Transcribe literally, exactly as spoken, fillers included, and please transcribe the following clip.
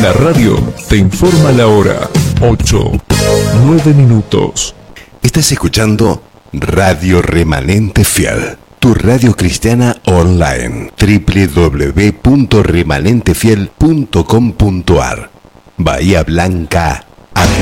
La radio te informa la hora. ocho, nueve minutos. Estás escuchando Radio Remanente Fiel, tu radio cristiana online. doble u doble u doble u punto remanente fiel punto com punto a r. Bahía Blanca, Argentina.